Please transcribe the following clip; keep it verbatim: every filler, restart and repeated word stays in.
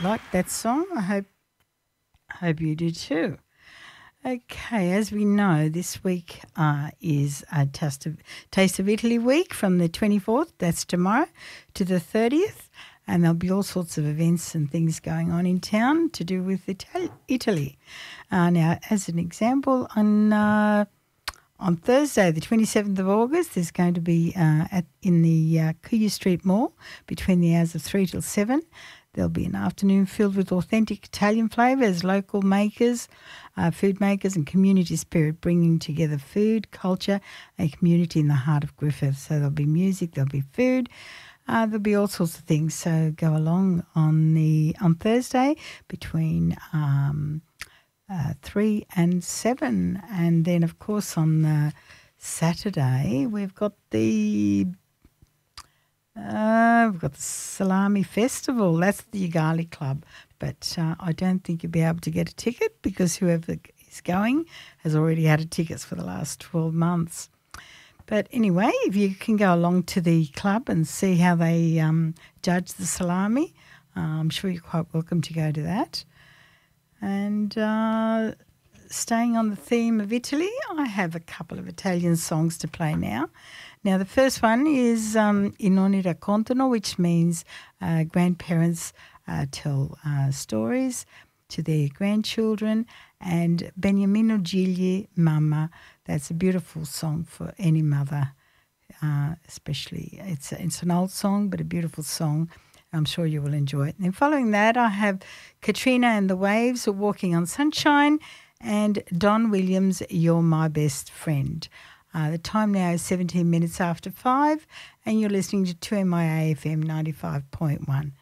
like that song. I hope hope you do too. Okay, as we know, this week uh, is a Taste of, Taste of Italy week from the twenty-fourth, that's tomorrow, to the thirtieth. And there'll be all sorts of events and things going on in town to do with Itali- Italy. Uh, now, as an example, on uh, on Thursday, the twenty-seventh of August, there's going to be uh, at in the uh, Cuya Street Mall between the hours of three till seven. There'll be an afternoon filled with authentic Italian flavours, local makers, uh, food makers and community spirit, bringing together food, culture and community in the heart of Griffith. So there'll be music, there'll be food, uh, there'll be all sorts of things. So go along on the on Thursday between um, uh, three and seven. And then, of course, on the Saturday, we've got the... Uh, we've got the Salami Festival. That's the Ugali Club. But uh, I don't think you'll be able to get a ticket because whoever is going has already had a tickets for the last twelve months. But anyway, if you can go along to the club and see how they um, judge the salami, uh, I'm sure you're quite welcome to go to that. And uh, staying on the theme of Italy, I have a couple of Italian songs to play now. Now, the first one is um, I nonni raccontano, which means uh, grandparents uh, tell uh, stories to their grandchildren, and Beniamino Gigli, Mama. That's a beautiful song for any mother, uh, especially. It's, it's an old song, but a beautiful song. I'm sure you will enjoy it. And then following that, I have Katrina and the Waves, Walking on Sunshine, and Don Williams, You're My Best Friend. Uh, the time now is seventeen minutes after five, and you're listening to two M I A F M ninety-five point one.